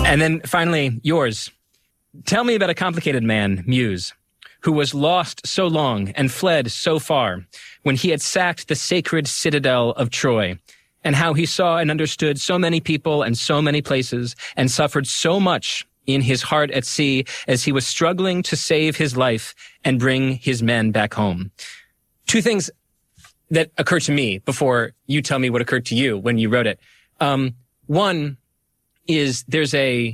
And then finally, yours. Tell me about a complicated man, Muse, who was lost so long and fled so far when he had sacked the sacred citadel of Troy, and how he saw and understood so many people and so many places and suffered so much in his heart at sea as he was struggling to save his life and bring his men back home. Two things that occurred to me before you tell me what occurred to you when you wrote it. One is there's a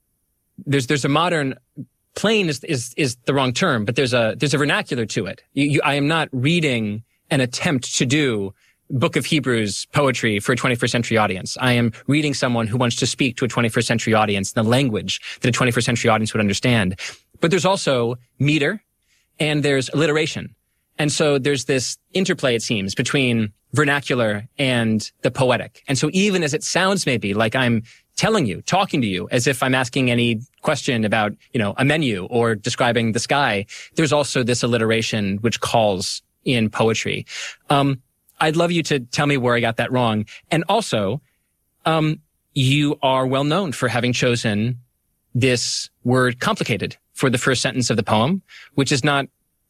modern, plain is the wrong term, but there's a vernacular to it. I am not reading an attempt to do Book of Hebrews poetry for a 21st century audience. I am reading someone who wants to speak to a 21st century audience in the language that a 21st century audience would understand. But there's also meter and there's alliteration. And so there's this interplay, it seems, between vernacular and the poetic. And so even as it sounds maybe like I'm telling you, talking to you, as if I'm asking any question about, a menu or describing the sky, there's also this alliteration which calls in poetry. I'd love you to tell me where I got that wrong. And also, you are well known for having chosen this word complicated for the first sentence of the poem, which is not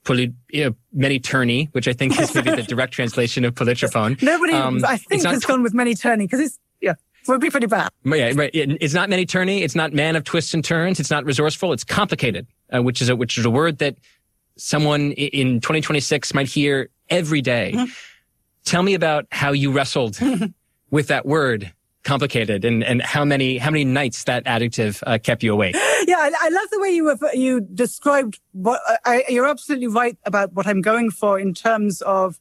many turny, which I think is maybe the direct translation of polytrophone. Nobody, I think, has gone with many turny because it would be pretty bad. Yeah, right. It's not many turny. It's not man of twists and turns. It's not resourceful. It's complicated, which is a word that someone in 2026 might hear every day. Mm-hmm. Tell me about how you wrestled with that word, complicated, and how many nights that adjective kept you awake. Yeah, I love the way you described what you're absolutely right about what I'm going for in terms of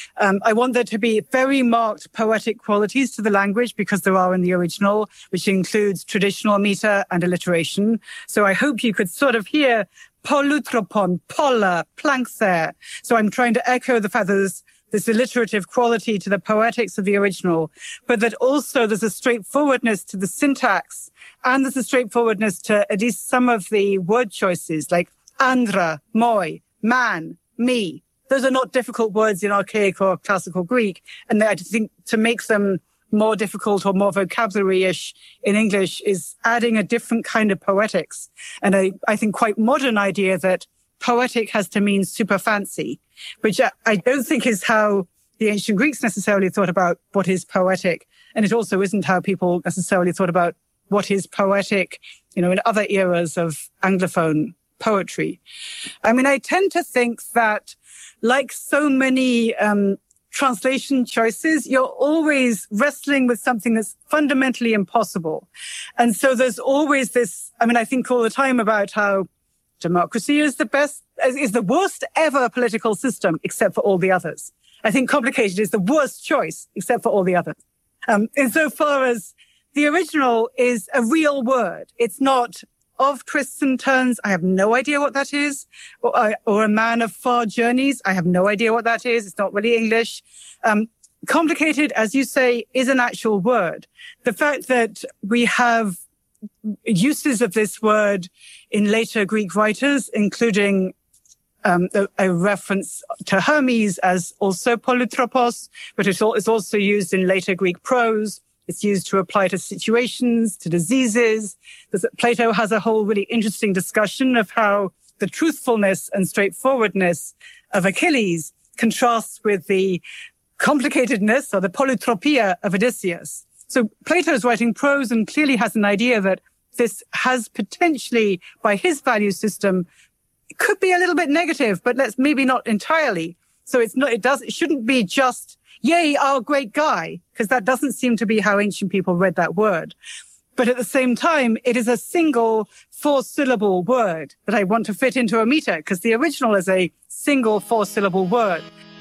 I want there to be very marked poetic qualities to the language because there are in the original, which includes traditional meter and alliteration. So I hope you could sort of hear polutropon, polla, plankther. So I'm trying to echo the fact that there's this alliterative quality to the poetics of the original, but that also there's a straightforwardness to the syntax, and there's a straightforwardness to at least some of the word choices, like andra, moi, man, me. Those are not difficult words in archaic or classical Greek, and I think to make them more difficult or more vocabulary-ish in English is adding a different kind of poetics, and I think quite modern idea that poetic has to mean super fancy, which I don't think is how the ancient Greeks necessarily thought about what is poetic. And it also isn't how people necessarily thought about what is poetic, in other eras of Anglophone poetry. I mean, I tend to think that like so many translation choices, you're always wrestling with something that's fundamentally impossible. And so there's always this, I think all the time about how democracy is the worst ever political system, except for all the others. I think complicated is the worst choice, except for all the others. Insofar as the original is a real word. It's not of twists and turns. I have no idea what that is. Or a man of far journeys. I have no idea what that is. It's not really English. Complicated, as you say, is an actual word. The fact that we have uses of this word in later Greek writers, including a reference to Hermes as also polytropos, but it's also used in later Greek prose. It's used to apply to situations, to diseases. Plato has a whole really interesting discussion of how the truthfulness and straightforwardness of Achilles contrasts with the complicatedness or the polytropia of Odysseus. So Plato is writing prose and clearly has an idea that this has potentially, by his value system, it could be a little bit negative, but let's maybe not entirely. So it shouldn't be just, yay, our great guy, because that doesn't seem to be how ancient people read that word. But at the same time, it is a single 4-syllable word that I want to fit into a meter, because the original is a single 4-syllable word.